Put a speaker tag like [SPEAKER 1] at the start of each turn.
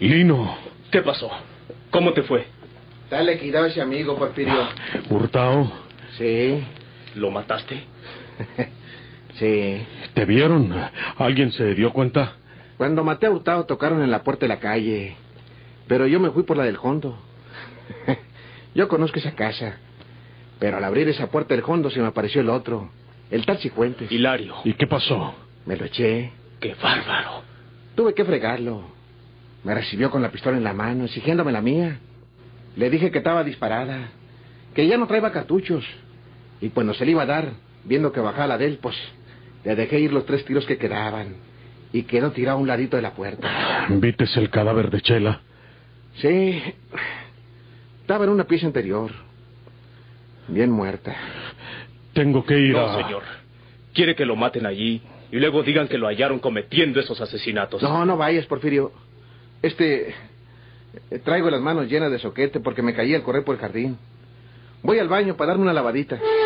[SPEAKER 1] Lino.
[SPEAKER 2] ¿Qué pasó? ¿Cómo te fue?
[SPEAKER 3] Dale cuidado a ese amigo, Porfirio.
[SPEAKER 1] Hurtado.
[SPEAKER 3] Sí.
[SPEAKER 2] ¿Lo mataste?
[SPEAKER 3] Sí.
[SPEAKER 1] ¿Te vieron? ¿Alguien se dio cuenta?
[SPEAKER 3] Cuando maté a Hurtado tocaron en la puerta de la calle. Pero yo me fui por la del Hondo. Yo conozco esa casa. Pero al abrir esa puerta del Hondo se me apareció el otro. El tal Cifuentes.
[SPEAKER 2] Hilario.
[SPEAKER 1] ¿Y qué pasó?
[SPEAKER 3] Me lo eché.
[SPEAKER 2] ¡Qué bárbaro!
[SPEAKER 3] Tuve que fregarlo. Me recibió con la pistola en la mano, exigiéndome la mía. Le dije que estaba disparada, que ya no traía cartuchos. Y cuando se le iba a dar, viendo que bajaba la de él, pues le dejé ir los 3 tiros que quedaban. Y quedó tirado a un ladito de la puerta.
[SPEAKER 1] ¿Vites el cadáver de Chela?
[SPEAKER 3] Sí. Estaba en una pieza interior. Bien muerta.
[SPEAKER 1] Tengo que ir
[SPEAKER 2] No, señor. Quiere que lo maten allí y luego digan que lo hallaron cometiendo esos asesinatos.
[SPEAKER 3] No, no vayas, Porfirio. Traigo las manos llenas de soquete porque me caí al correr por el jardín. Voy al baño para darme una lavadita.